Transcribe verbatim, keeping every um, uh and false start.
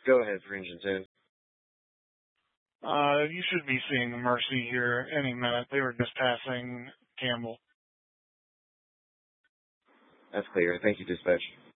Go ahead for engine ten. Uh, you should be seeing the Mercy here any minute. They were just passing Campbell. That's clear. Thank you, dispatch.